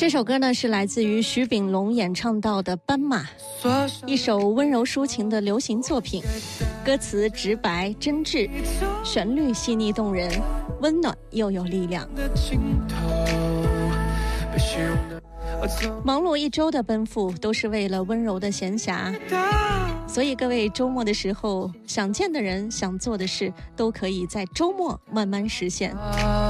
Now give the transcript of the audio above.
这首歌呢是来自于徐秉龙演唱到的《斑马》，一首温柔抒情的流行作品，歌词直白真挚，旋律细腻动人，温暖又有力量。忙碌一周的奔赴都是为了温柔的闲暇，所以各位周末的时候想见的人想做的事都可以在周末慢慢实现。